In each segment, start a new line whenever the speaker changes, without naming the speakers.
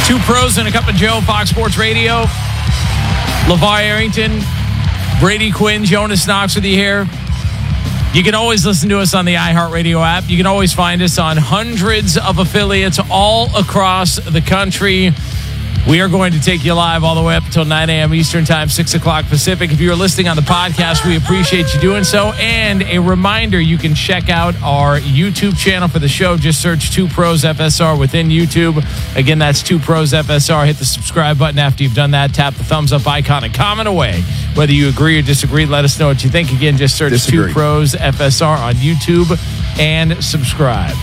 Two Pros and a Cup of Joe, Fox Sports Radio. LeVar Arrington, Brady Quinn, Jonas Knox with you here. You can always listen to us on the iHeartRadio app. You can always find us on hundreds of affiliates all across the country. We are going to take you live all the way up until 9 a.m. Eastern Time, 6 o'clock Pacific. If you're listening on the podcast, we appreciate you doing so. And a reminder, you can check out our YouTube channel for the show. Just search 2 Pros FSR within YouTube. Again, that's 2 Pros FSR. Hit the subscribe button after you've done that. Tap the thumbs up icon and comment away. Whether you agree or disagree, let us know what you think. Again, just search 2 Pros FSR on YouTube and subscribe.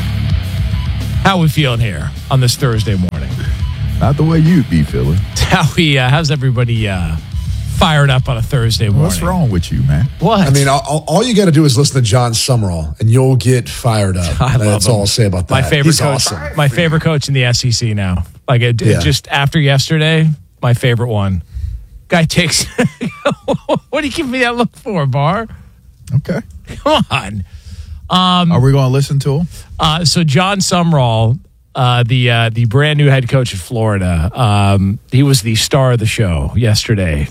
How are we feeling here on this Thursday morning?
Not the way you'd be feeling.
How's everybody fired up on a Thursday morning?
What's wrong with you, man?
What?
I mean, all you got to do is listen to John Summerall, and you'll get fired up. That's all I'll say about that.
My favorite
He's
coach.
awesome.
My favorite coach in the SEC now. Just after yesterday, my favorite one. Guy takes. What do you give me that look for, Bar?
Okay.
Come on.
Are we going to listen to him?
So John Summerall, the brand new head coach of Florida, he was the star of the show yesterday.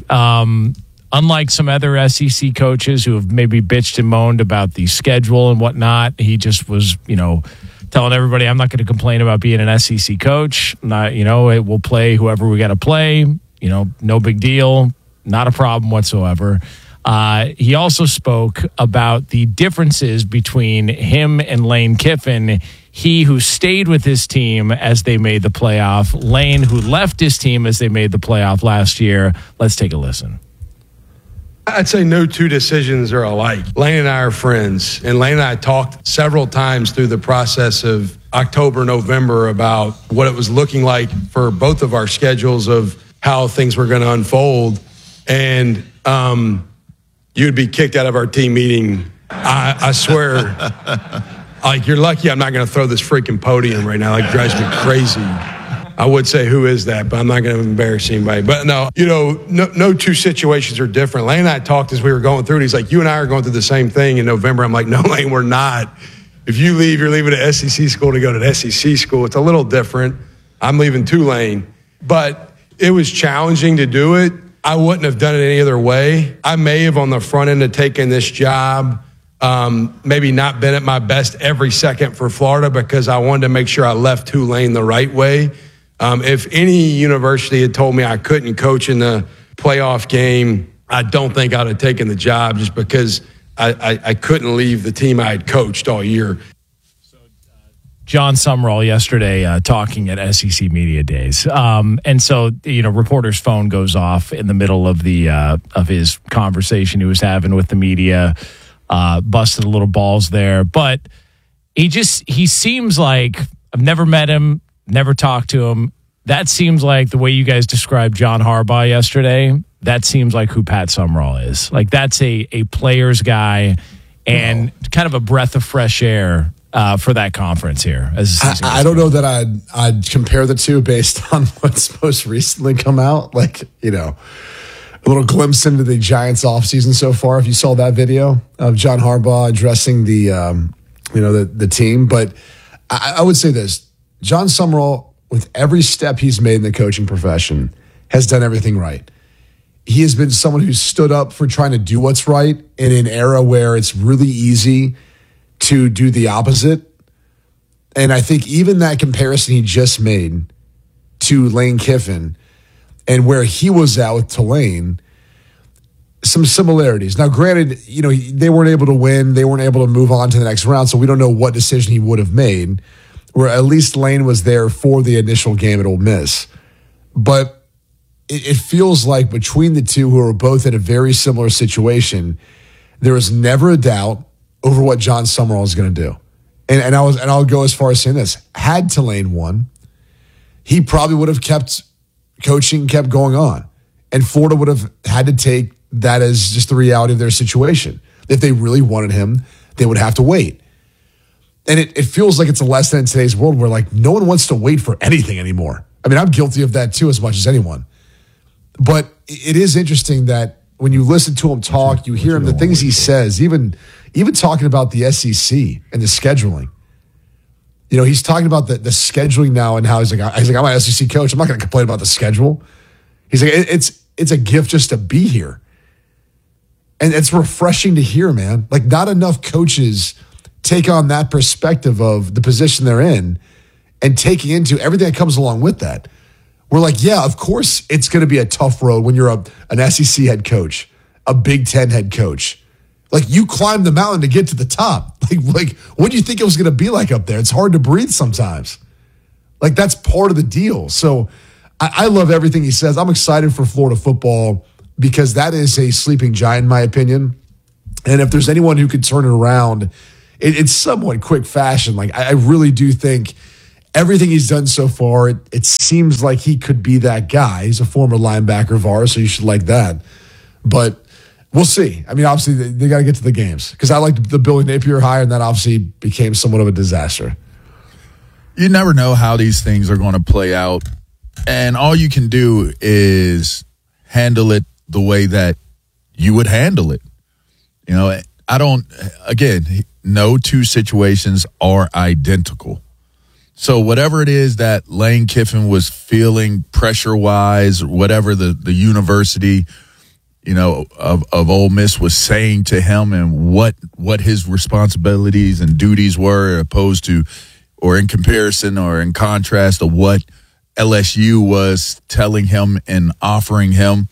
Unlike some other SEC coaches who have maybe bitched and moaned about the schedule and whatnot, he just was, telling everybody, I'm not going to complain about being an SEC coach. We'll play whoever we got to play. No big deal. Not a problem whatsoever. He also spoke about the differences between him and Lane Kiffin. He who stayed with his team as they made the playoff. Lane who left his team as they made the playoff last year. Let's take a listen.
I'd say no two decisions are alike. Lane and I are friends, and Lane and I talked several times through the process of October, November about what it was looking like for both of our schedules of how things were going to unfold. And you'd be kicked out of our team meeting. I swear, you're lucky I'm not going to throw this freaking podium right now. It drives me crazy. I would say, who is that? But I'm not going to embarrass anybody. But no two situations are different. Lane and I talked as we were going through it. He's like, you and I are going through the same thing in November. I'm like, no, Lane, we're not. If you leave, you're leaving the SEC school to go to the SEC school. It's a little different. I'm leaving Tulane. But it was challenging to do it. I wouldn't have done it any other way. I may have, on the front end of taking this job, maybe not been at my best every second for Florida because I wanted to make sure I left Tulane the right way. If any university had told me I couldn't coach in the playoff game, I don't think I'd have taken the job just because I couldn't leave the team I had coached all year.
John Summerall yesterday talking at SEC Media Days. And so, reporter's phone goes off in the middle of of his conversation he was having with the media, busted a little balls there. But he seems like, I've never met him, never talked to him. That seems like the way you guys described John Harbaugh yesterday. That seems like who Pat Summerall is. Like, that's a player's guy and kind of a breath of fresh air for that conference here.
I don't know that I'd compare the two based on what's most recently come out. Like, a little glimpse into the Giants offseason so far. If you saw that video of John Harbaugh addressing the team. But I would say this, John Summerall, with every step he's made in the coaching profession, has done everything right. He has been someone who stood up for trying to do what's right in an era where it's really easy to do the opposite. And I think even that comparison he just made to Lane Kiffin and where he was at with Tulane, some similarities. Now, granted, they weren't able to win. They weren't able to move on to the next round, so we don't know what decision he would have made, where at least Lane was there for the initial game at Ole Miss. But it feels like between the two, who are both in a very similar situation, there was never a doubt over what John Summerall is going to do. And I'll go as far as saying this. Had Tulane won, he probably would have kept coaching, kept going on. And Florida would have had to take that as just the reality of their situation. If they really wanted him, they would have to wait. And it feels like it's a lesson in today's world where, no one wants to wait for anything anymore. I mean, I'm guilty of that too as much as anyone. But it is interesting that when you listen to him talk, you hear him, the things he says, even talking about the SEC and the scheduling. He's talking about the scheduling now and how he's like, I'm an SEC coach. I'm not going to complain about the schedule. He's like, it's a gift just to be here. And it's refreshing to hear, man. Like, not enough coaches take on that perspective of the position they're in and taking into everything that comes along with that. We're like, yeah, of course it's going to be a tough road when you're an SEC head coach, a Big Ten head coach. Like, you climbed the mountain to get to the top. Like, what do you think it was going to be like up there? It's hard to breathe sometimes. Like, that's part of the deal. So I love everything he says. I'm excited for Florida football because that is a sleeping giant, in my opinion. And if there's anyone who could turn it around, it's somewhat quick fashion. Like, I really do think everything he's done so far, it seems like he could be that guy. He's a former linebacker of ours, so you should like that. But we'll see. I mean, obviously, they got to get to the games because I liked the Billy Napier hire, and that obviously became somewhat of a disaster.
You never know how these things are going to play out, and all you can do is handle it the way that you would handle it. No two situations are identical. So whatever it is that Lane Kiffin was feeling pressure-wise, whatever the university, of Ole Miss was saying to him and what his responsibilities and duties were opposed to or in comparison or in contrast to what LSU was telling him and offering him,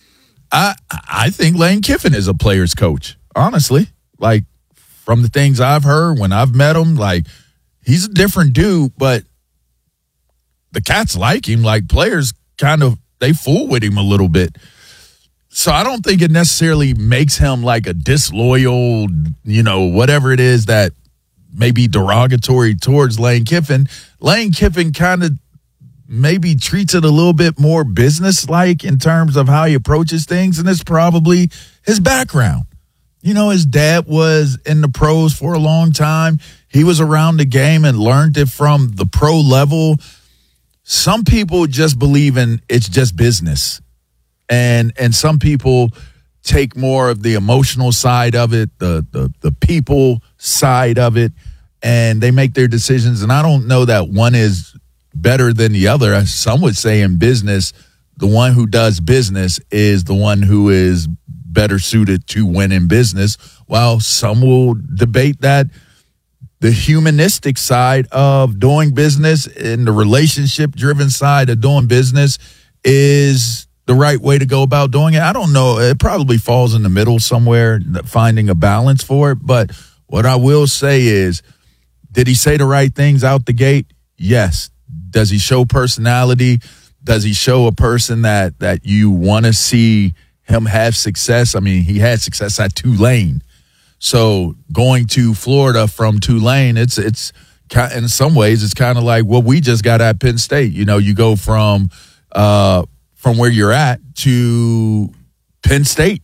I think Lane Kiffin is a player's coach, honestly. Like, from the things I've heard when I've met him, like, he's a different dude, but the cats like him. Like, players they fool with him a little bit. So I don't think it necessarily makes him like a disloyal, whatever it is that may be derogatory towards Lane Kiffin. Lane Kiffin kind of maybe treats it a little bit more business-like in terms of how he approaches things, and it's probably his background. His dad was in the pros for a long time. He was around the game and learned it from the pro level. Some people just believe in it's just business. And some people take more of the emotional side of it, the people side of it, and they make their decisions. And I don't know that one is better than the other. Some would say in business, the one who does business is the one who is better suited to win in business, while some will debate that the humanistic side of doing business and the relationship-driven side of doing business is the right way to go about doing it. I don't know. It probably falls in the middle somewhere, finding a balance for it. But what I will say is, did he say the right things out the gate? Yes. Does he show personality? Does he show a person that you want to see him have success? I mean, he had success at Tulane. So going to Florida from Tulane, it's in some ways it's kind of like what we just got at Penn State. You go from where you're at to Penn State.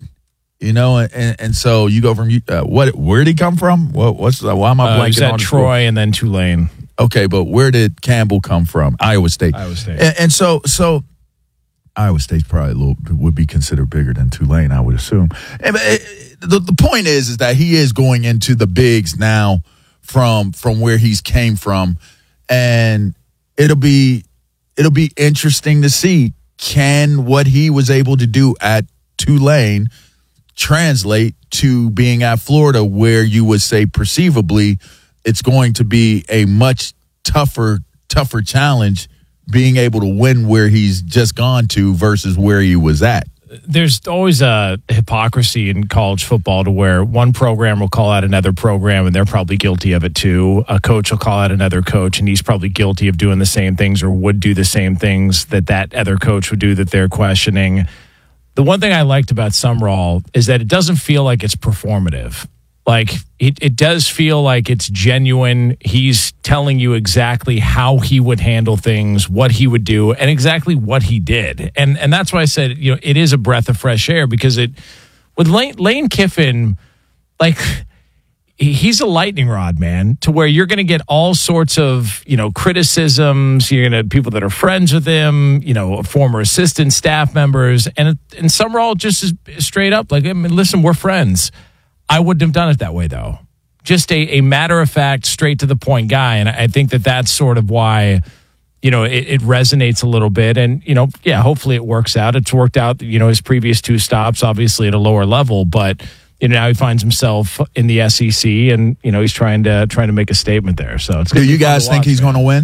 And so you go from where did he come from? Why am I blanking
he's at
on
Troy and then Tulane?
Okay, but where did Campbell come from? Iowa State. And so Iowa State probably would be considered bigger than Tulane, I would assume. And the point is that he is going into the bigs now from where he's came from, and it'll be interesting to see, can what he was able to do at Tulane translate to being at Florida, where you would say perceivably it's going to be a much tougher challenge being able to win where he's just gone to versus where he was at.
There's always a hypocrisy in college football to where one program will call out another program and they're probably guilty of it too. A coach will call out another coach and he's probably guilty of doing the same things or would do the same things that other coach would do that they're questioning. The one thing I liked about Sumrall is that it doesn't feel like it's performative. Like, it does feel like it's genuine. He's telling you exactly how he would handle things, what he would do, and exactly what he did. And that's why I said, it is a breath of fresh air, because with Lane Kiffin, like, he's a lightning rod, man, to where you're going to get all sorts of, criticisms. You're going to have people that are friends with him, former assistant staff members. And Sumrall just is straight up like, listen, we're friends. I wouldn't have done it that way, though. just a matter-of-fact, straight-to-the-point guy. And I think that's sort of why, it resonates a little bit. And, hopefully it works out. It's worked out, his previous 2 stops, obviously at a lower level. But, now he finds himself in the SEC and, he's trying to make a statement there. So it's
do you guys think he's going to win?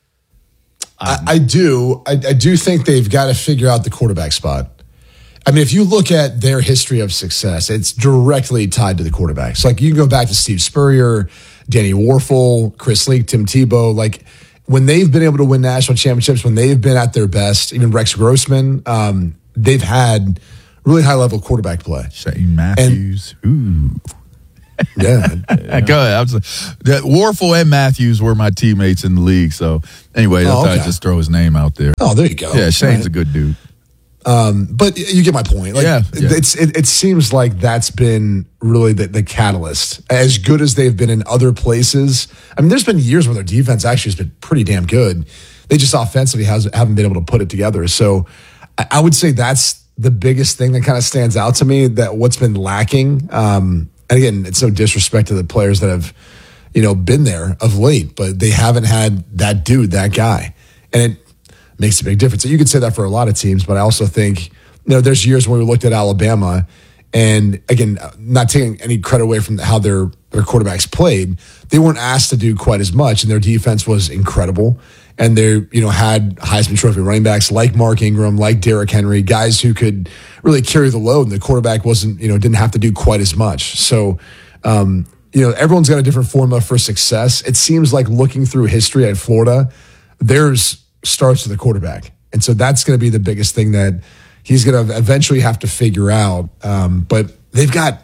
I do. I do think they've got to figure out the quarterback spot. I mean, if you look at their history of success, it's directly tied to the quarterbacks. Like, you can go back to Steve Spurrier, Danny Warfel, Chris Leak, Tim Tebow. Like, when they've been able to win national championships, when they've been at their best, even Rex Grossman, they've had really high-level quarterback play.
Shane Matthews. Ooh.
Yeah.
Go ahead. Warfel and Matthews were my teammates in the league. So, anyway, I thought I'd just throw his name out there.
Oh, there you go.
Yeah, Shane's a good dude.
But you get my point. Like,
yeah.
It seems like that's been really the catalyst. As good as they've been in other places, I mean, there's been years where their defense actually has been pretty damn good. They just offensively haven't been able to put it together. So I would say that's the biggest thing that kind of stands out to me, that what's been lacking. And again, it's no disrespect to the players that have, been there of late, but they haven't had that dude, that guy. And it makes a big difference. So you could say that for a lot of teams, but I also think, there's years when we looked at Alabama, and again, not taking any credit away from how their quarterbacks played, they weren't asked to do quite as much, and their defense was incredible. And they, had Heisman Trophy running backs like Mark Ingram, like Derrick Henry, guys who could really carry the load, and the quarterback didn't have to do quite as much. So, everyone's got a different formula for success. It seems like, looking through history at Florida, theirs starts with the quarterback. And so that's going to be the biggest thing that he's going to eventually have to figure out. But they've got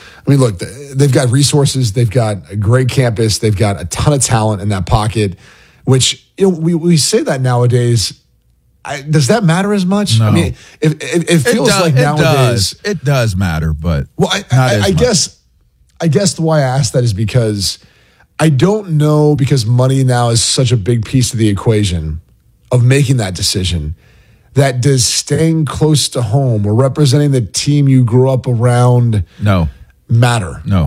resources. They've got a great campus. They've got a ton of talent in that pocket, which, we say that nowadays. Does that matter as much?
No.
I mean, it feels like nowadays.
It does matter, but
I guess why I asked that is because I don't know, because money now is such a big piece of the equation of making that decision, that does staying close to home or representing the team you grew up around matter?
No.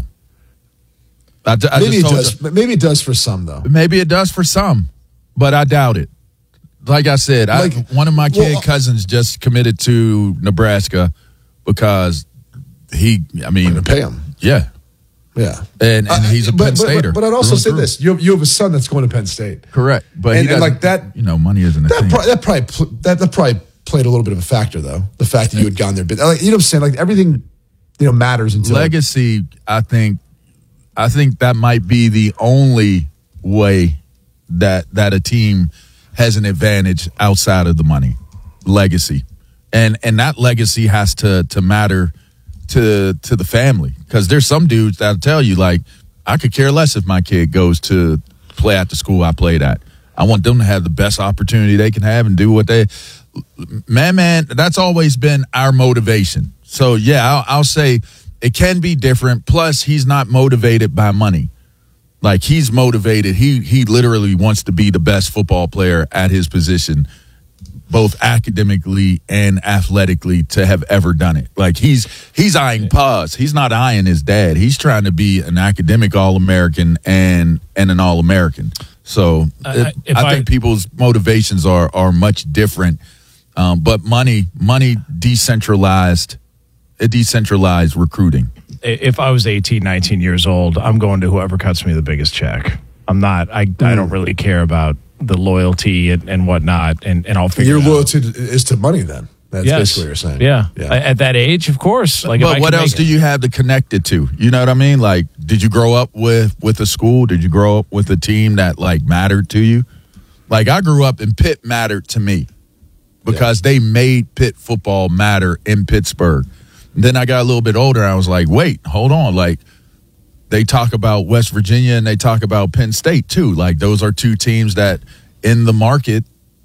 Maybe it does for some, though.
Maybe it does for some, but I doubt it. Like I said, one of my cousins just committed to Nebraska because to
pay him.
Yeah.
Yeah.
And he's a Penn Stater.
But I'd also say this. You have a son that's going to Penn State.
Correct. But
and like that,
money isn't a thing.
That probably played a little bit of a factor, though. The fact that you had gone there. But you know what I'm saying? Like, everything, matters until
legacy. I think that might be the only way that a team has an advantage outside of the money. Legacy. And that legacy has to matter to the family, because there's some dudes that'll tell you, like, I could care less if my kid goes to play at the school I played at. I want them to have the best opportunity they can have and do what they man, that's always been our motivation. So yeah, I'll say it can be different. Plus, he's not motivated by money. Like, he's motivated. He literally wants to be the best football player at his position, both academically and athletically, to have ever done it. Like, he's eyeing pause. He's not eyeing his dad. He's trying to be an academic All-American and an All-American. So I think people's motivations are much different. But money decentralized recruiting.
If I was 18, 19 years old, I'm going to whoever cuts me the biggest check. I don't really care about the loyalty and whatnot, and I'll figure
your loyalty is to money then. That's basically what you're saying.
Yeah. At that age, of course. Like,
but what else do you have to connect it to? You know what I mean? Like, did you grow up with a school? Did you grow up with a team that, like, mattered to you? Like, I grew up and Pitt mattered to me because they made Pitt football matter in Pittsburgh. And then I got a little bit older. I was like, wait, hold on. Like, they talk about West Virginia and they talk about Penn State too. Like, those are two teams that in the market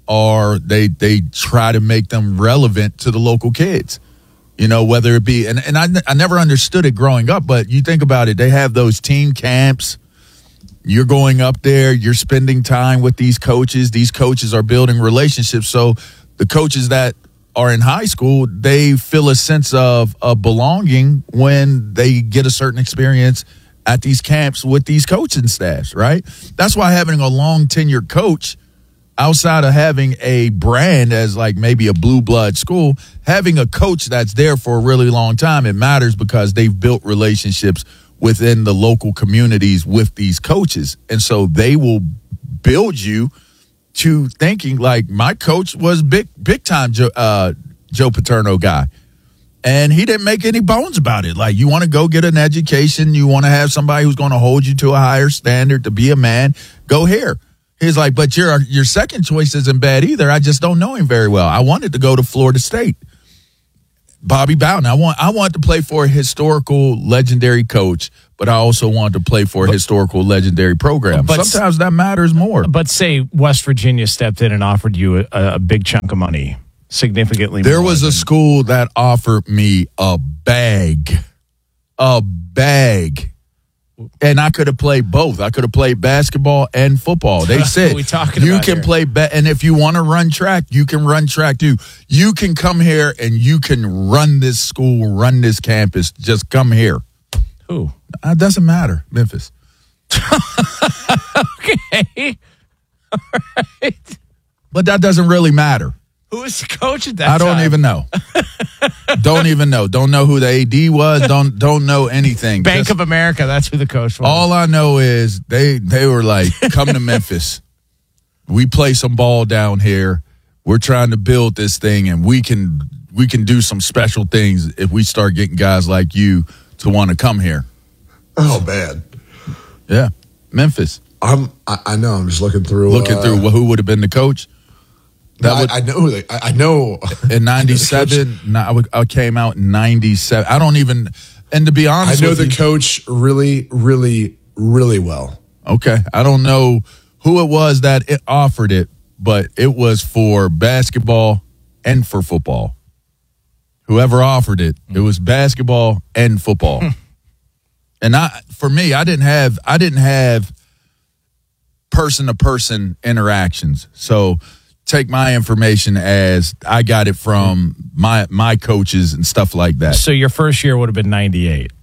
they try to make them relevant to the local kids. Whether it be, and I never understood it growing up, but you think about it, they have those team camps. You're going up there, you're spending time with these coaches. These coaches are building relationships. So the coaches that are in high school, they feel a sense of belonging when they get a certain experience at these camps with these coaching staffs, right? That's why having a long tenured coach, outside of having a brand as like maybe a blue blood school, having a coach that's there for a really long time, it matters because they've built relationships within the local communities with these coaches. And so they will build you to thinking like my coach was big time Joe Paterno guy. And he didn't make any bones about it. Like, you want to go get an education, you want to have somebody who's going to hold you to a higher standard to be a man, go here. He's like, but your second choice isn't bad either. I just don't know him very well. I wanted to go to Florida State. Bobby Bowden. I want to play for a historical, legendary coach, but I also want to play for a historical, legendary program. But sometimes that matters more.
But say West Virginia stepped in and offered you a big chunk of money, significantly
there
more.
Was a school that offered me a bag. And I could have played both. I could have played basketball and football. They said you can play, and if you want to run track, you can run track too. You can come here and you can run this school, run this campus. Just come here.
Who?
It doesn't matter. Memphis.
Okay. All right.
But that doesn't really matter.
Who was the coach at that
I
time?
don't even know. Don't even know. Don't know who the AD was. Don't know anything.
Bank of America, that's who the coach was.
All I know is they were like, come to Memphis. We play some ball down here. We're trying to build this thing, and we can do some special things if we start getting guys like you to want to come here.
Oh, man.
Yeah, Memphis.
I know. I'm just looking through
who would have been the coach.
I know.
In 97, I came out in 97. I don't even, and to be honest,
I know the coach really, really, really well.
Okay. I don't know who it was that it offered it, but it was for basketball and for football. Whoever offered it, it was basketball and football. And for me, I didn't have person-to-person interactions. So take my information as I got it from my coaches and stuff like that.
So your first year would have been 98.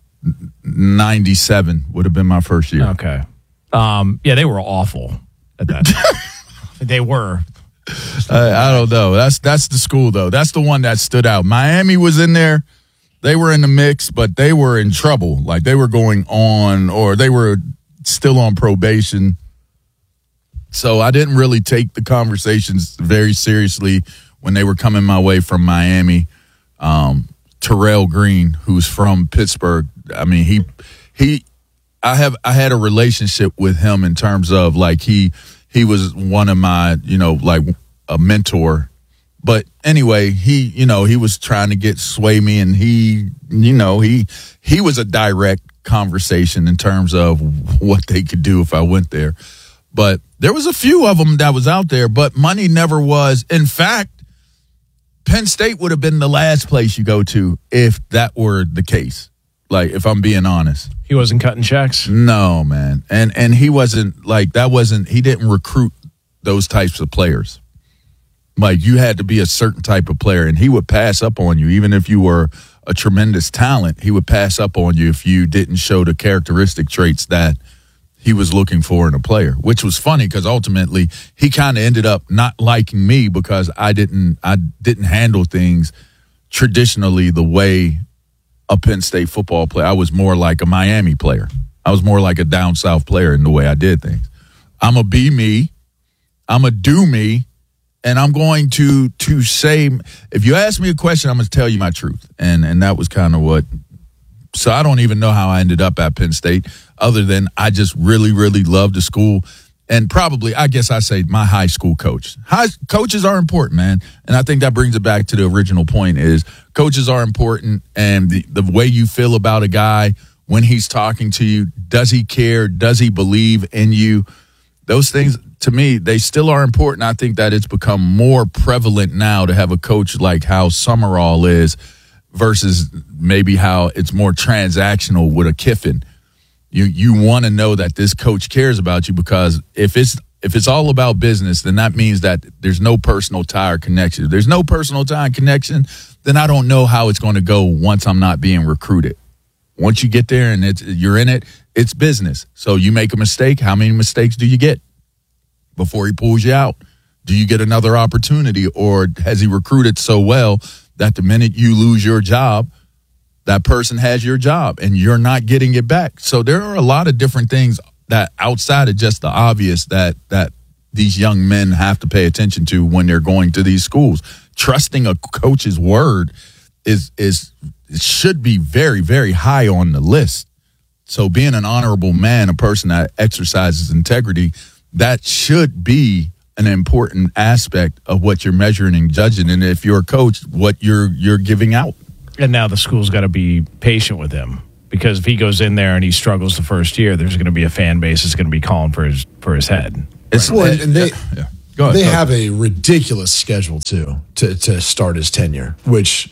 97 would have been my first year.
Okay. Yeah, they were awful at that time. They were.
I don't know. That's the school, though. That's the one that stood out. Miami was in there. They were in the mix, but they were in trouble. Like, they were going on, or they were still on probation. So I didn't really take the conversations very seriously when they were coming my way from Miami. Terrell Green, who's from Pittsburgh, I mean, I had a relationship with him in terms of like he was one of my, like a mentor. But anyway, he was trying to sway me, and he was a direct conversation in terms of what they could do if I went there. But there was a few of them that was out there, but money never was. In fact, Penn State would have been the last place you go to if that were the case. Like, if I'm being honest.
He wasn't cutting checks?
No, man. And he wasn't he didn't recruit those types of players. Like, you had to be a certain type of player, and he would pass up on you. Even if you were a tremendous talent, he would pass up on you if you didn't show the characteristic traits that he was looking for in a player, which was funny because ultimately he kind of ended up not liking me because I didn't handle things traditionally the way a Penn State football player. I was more like a Miami player. I was more like a down south player in the way I did things. I'm going to be me. I'm going to do me. And I'm going to say, if you ask me a question, I'm going to tell you my truth. And that was kind of what. So I don't even know how I ended up at Penn State, other than I just really, really loved the school. And probably, I guess I say my high school coach. Coaches are important, man. And I think that brings it back to the original point is coaches are important. And the way you feel about a guy when he's talking to you, does he care? Does he believe in you? Those things, to me, they still are important. I think that it's become more prevalent now to have a coach like how Summerall is versus maybe how it's more transactional with a Kiffin. You want to know that this coach cares about you, because if it's all about business, then that means that there's no personal tie or connection. If there's no personal tie and connection, then I don't know how it's going to go once I'm not being recruited. Once you get there and you're in it, it's business. So you make a mistake. How many mistakes do you get before he pulls you out? Do you get another opportunity, or has he recruited so well that the minute you lose your job, that person has your job and you're not getting it back? So there are a lot of different things that outside of just the obvious that these young men have to pay attention to when they're going to these schools. Trusting a coach's word it should be very, very high on the list. So being an honorable man, a person that exercises integrity, that should be an important aspect of what you're measuring and judging. And if you're a coach, what you're giving out.
And now the school's got to be patient with him, because if he goes in there and he struggles the first year, there's going to be a fan base that's going to be calling for his head.
They have a ridiculous schedule too to start his tenure, which,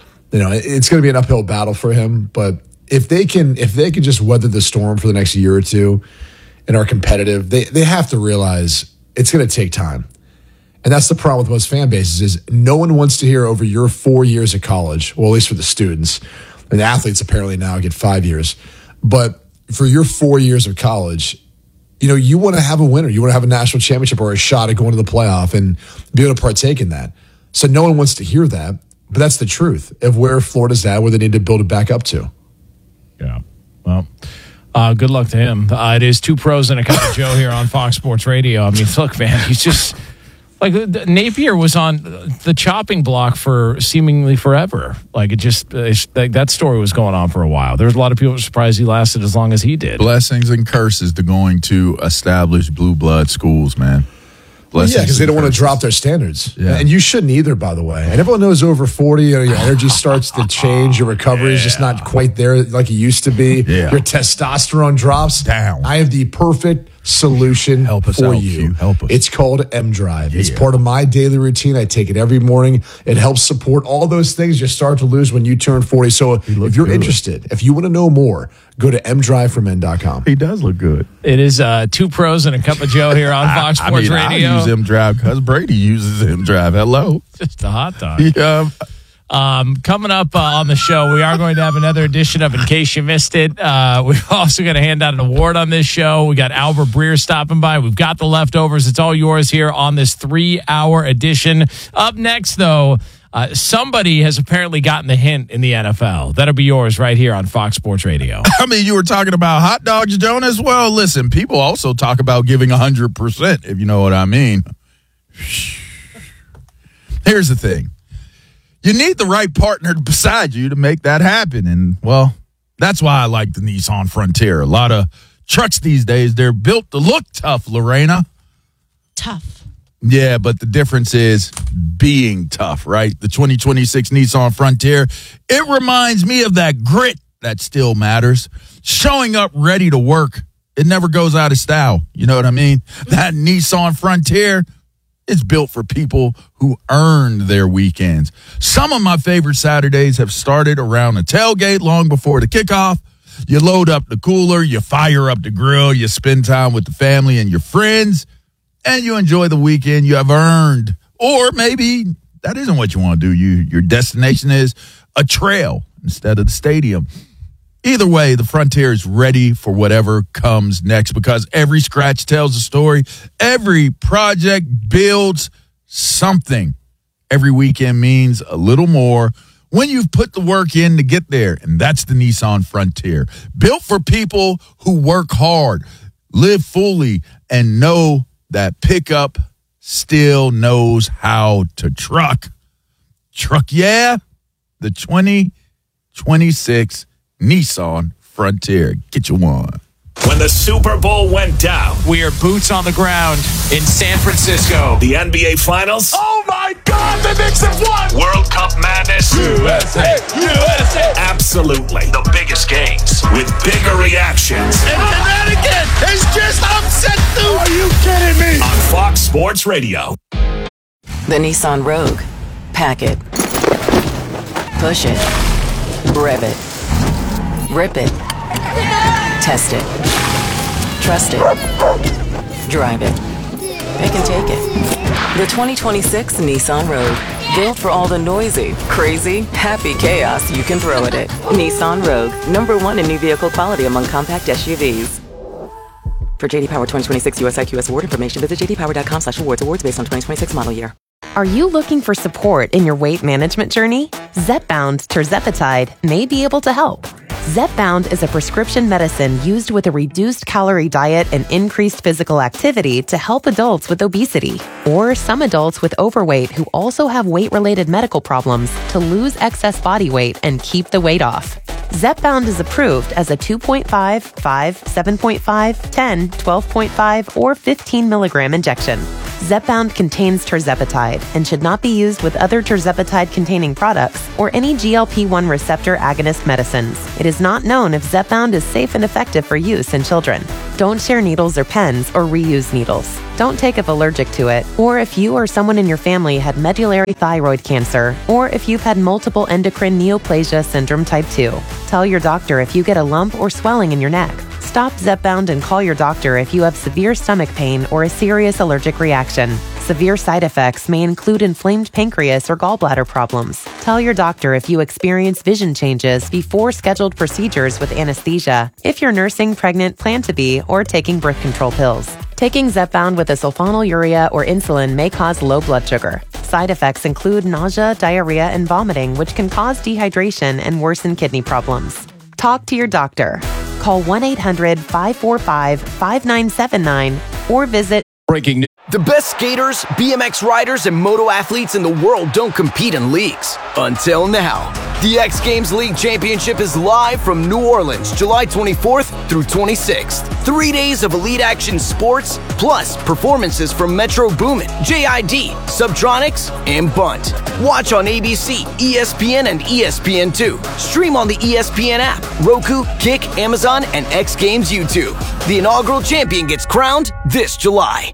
it's going to be an uphill battle for him. But if they can just weather the storm for the next year or two and are competitive, they have to realize it's going to take time. And that's the problem with most fan bases is no one wants to hear over your 4 years of college, well, at least for the students. And the athletes apparently now get 5 years. But for your 4 years of college, you want to have a winner. You want to have a national championship or a shot at going to the playoff and be able to partake in that. So no one wants to hear that. But that's the truth of where Florida's at, where they need to build it back up to.
Yeah. Well, good luck to him. It is Two Pros and a Cup of Joe here on Fox Sports Radio. I mean, look, man, he's just like Napier was on the chopping block for seemingly forever. Like that story was going on for a while. There was a lot of people surprised he lasted as long as he did.
Blessings and curses to going to established blue blood schools, man.
Yeah, because they don't want to drop their standards.
Yeah.
And you shouldn't either, by the way. And everyone knows over 40, your energy starts to change. Your recovery is just not quite there like it used to be.
Yeah.
Your testosterone drops
down.
I have the perfect solution for you.
Help us.
It's called M-Drive. It's part of my daily routine. I take it every morning. It helps support all those things you start to lose when you turn 40. So if you're interested, if you want to know more, go to mdriveformen.com.
He does look good.
It is Two Pros and a Cup of Joe here on Fox Sports Radio.
I use M-Drive because Brady uses M-Drive. Hello.
Just a hot dog.
Yeah.
Coming up on the show, we are going to have another edition of In Case You Missed It. We're also going to hand out an award on this show. We got Albert Breer stopping by. We've got the leftovers. It's all yours here on this 3-hour edition. Up next, though, somebody has apparently gotten the hint in the NFL. That'll be yours right here on Fox Sports Radio.
I mean, you were talking about hot dogs, Jonas. Well, listen, people also talk about giving 100%, if you know what I mean. Here's the thing. You need the right partner beside you to make that happen. And, well, that's why I like the Nissan Frontier. A lot of trucks these days, they're built to look tough, Lorena.
Tough.
Yeah, but the difference is being tough, right? The 2026 Nissan Frontier, it reminds me of that grit that still matters. Showing up ready to work. It never goes out of style. You know what I mean? That Nissan Frontier, it's built for people who earned their weekends. Some of my favorite Saturdays have started around the tailgate long before the kickoff. You load up the cooler, you fire up the grill, you spend time with the family and your friends, and you enjoy the weekend you have earned. Or maybe that isn't what you want to do. Your destination is a trail instead of the stadium. Either way, the Frontier is ready for whatever comes next because every scratch tells a story. Every project builds something. Every weekend means a little more when you've put the work in to get there. And that's the Nissan Frontier. Built for people who work hard, live fully, and know that pickup still knows how to truck. Truck, yeah. The 2026 Nissan Frontier. Get you one.
When the Super Bowl went down,
We are boots on the ground in San Francisco.
the NBA Finals,
Oh my God, the Knicks have won!
World Cup madness,
USA! USA!
absolutely the biggest games with bigger reactions
And Connecticut is just upset too! Are you kidding me?
on Fox Sports Radio.
The Nissan Rogue. Pack it. Push it. Rev it. Rip it. Test it. Trust it. Drive it. it can take it. The 2026 Nissan Rogue. Built for all the noisy, crazy, happy chaos you can throw at it. Nissan Rogue. #1 in new vehicle quality among compact SUVs. For JD Power 2026 US IQS award information, visit jdpower.com/awards. Awards based on 2026 model year.
Are you looking for support in your weight management journey? Zepbound tirzepatide may be able to help. Zepbound is a prescription medicine used with a reduced calorie diet and increased physical activity to help adults with obesity or some adults with overweight who also have weight-related medical problems to lose excess body weight and keep the weight off. Zepbound is approved as a 2.5, 5, 7.5, 10, 12.5, or 15 milligram injection. Zepbound contains tirzepatide and should not be used with other tirzepatide-containing products or any GLP-1 receptor agonist medicines. It is not known if Zepbound is safe and effective for use in children. Don't share needles or pens or reuse needles. Don't take if allergic to it, or if you or someone in your family had medullary thyroid cancer, or if you've had multiple endocrine neoplasia syndrome type 2. Tell your doctor if you get a lump or swelling in your neck. Stop Zepbound and call your doctor if you have severe stomach pain or a serious allergic reaction. Severe side effects may include inflamed pancreas or gallbladder problems. Tell your doctor if you experience vision changes before scheduled procedures with anesthesia, if you're nursing, pregnant, plan to be, or taking birth control pills. Taking Zepbound with a sulfonylurea or insulin may cause low blood sugar. Side effects include nausea, diarrhea, and vomiting, which can cause dehydration and worsen kidney problems. Talk to your doctor. Call 1-800-545-5979 or visit
Breaking news. The best skaters, BMX riders, and moto athletes in the world don't compete in leagues. Until now. The X Games League Championship is live from New Orleans, July 24th through 26th. 3 days of elite action sports, plus performances from Metro Boomin, JID, Subtronics, and Bunt. Watch on ABC, ESPN, and ESPN2. Stream on the ESPN app, Roku, Kick, Amazon, and X Games YouTube. The inaugural champion gets crowned this July.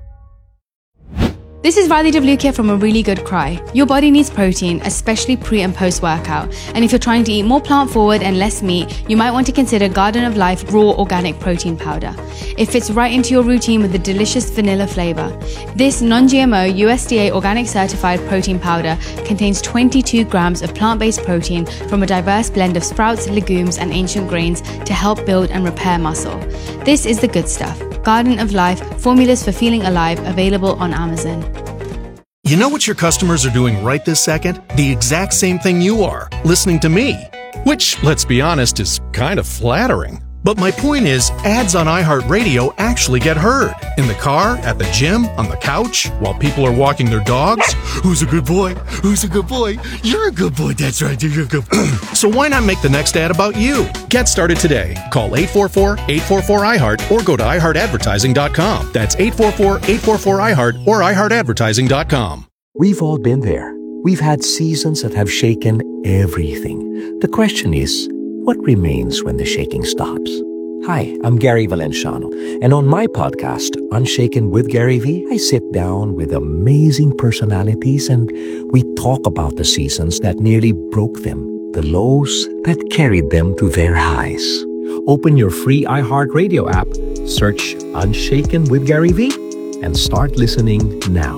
This is Radhi Devlukia from A Really Good Cry. Your body needs protein, especially pre and post workout. And if you're trying to eat more plant forward and less meat, you might want to consider Garden of Life Raw Organic Protein Powder. It fits right into your routine with a delicious vanilla flavor. This non-GMO USDA organic certified protein powder contains 22 grams of plant-based protein from a diverse blend of sprouts, legumes, and ancient grains to help build and repair muscle. This is the good stuff. Garden of Life, formulas for feeling alive, available on Amazon.
You know what your customers are doing right this second? The exact same thing you are, listening to me. Which, let's be honest, is kind of flattering. But my point is, ads on iHeartRadio actually get heard. In the car, at the gym, on the couch, while people are walking their dogs. Who's a good boy? Who's a good boy? You're a good boy, that's right, you're a good boy. So why not make the next ad about you? Get started today. Call 844-844-iHeart or go to iHeartAdvertising.com. That's 844-844-iHeart or iHeartAdvertising.com.
We've all been there. We've had seasons that have shaken everything. The question is, what remains when the shaking stops? Hi, I'm Gary Valenciano, and on my podcast, Unshaken with Gary V, I sit down with amazing personalities and we talk about the seasons that nearly broke them, the lows that carried them to their highs. Open your free iHeartRadio app, search Unshaken with Gary V, and start listening now.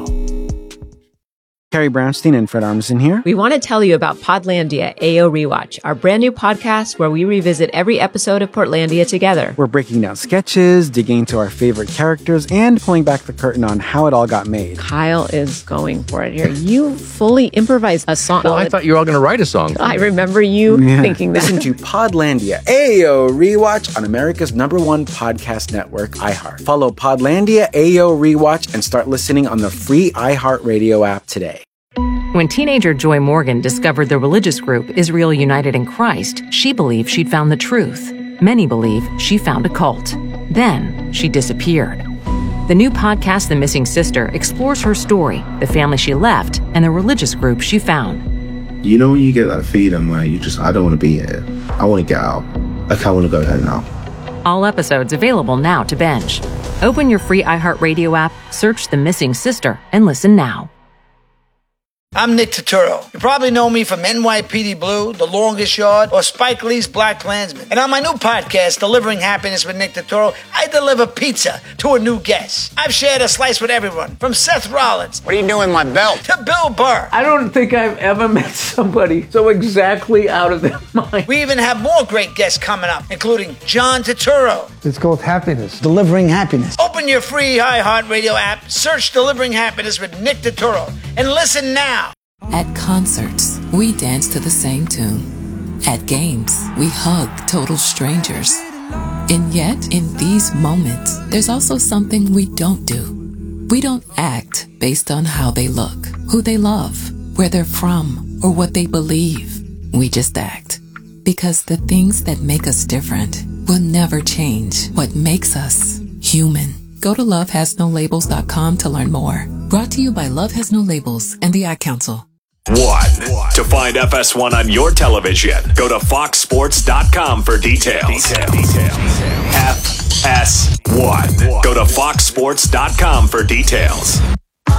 Carrie Brownstein and Fred Armisen here.
We want to tell you about Podlandia AO Rewatch, our brand new podcast where we revisit every episode of Portlandia together.
We're breaking down sketches, digging into our favorite characters, and pulling back the curtain on how it all got made.
Kyle is going for it here. You fully improvised a song.
Well, I thought you were all going to write a song.
I remember you thinking that.
Listen to Podlandia AO Rewatch on America's #1 podcast network, iHeart. Follow Podlandia AO Rewatch and start listening on the free iHeartRadio app today.
When teenager Joy Morgan discovered the religious group Israel United in Christ, she believed she'd found the truth. Many believe she found a cult. Then she disappeared. The new podcast, The Missing Sister, explores her story, the family she left, and the religious group she found.
You know when you get that feeling where you just, I don't want to be here. I want to get out. Like, I want to go home now.
All episodes available now to binge. Open your free iHeartRadio app, search The Missing Sister, and listen now.
I'm Nick Turturro. You probably know me from NYPD Blue, The Longest Yard, or Spike Lee's Black Klansman. And on my new podcast, Delivering Happiness with Nick Turturro, I deliver pizza to a new guest. I've shared a slice with everyone, from Seth Rollins.
What are you doing with my belt?
To Bill Burr.
I don't think I've ever met somebody so exactly out of their mind.
We even have more great guests coming up, including John Turturro.
It's called Happiness. Delivering Happiness.
Open your free iHeartRadio app, search Delivering Happiness with Nick Turturro, and listen now.
At concerts, we dance to the same tune. At games, we hug total strangers. And yet, in these moments, there's also something we don't do. We don't act based on how they look, who they love, where they're from, or what they believe. We just act. Because the things that make us different will never change what makes us human. Go to lovehasnolabels.com to learn more. Brought to you by Love Has No Labels and the Ad Council.
To find FS1 on your television, go to foxsports.com for details. FS1. Go to foxsports.com for details.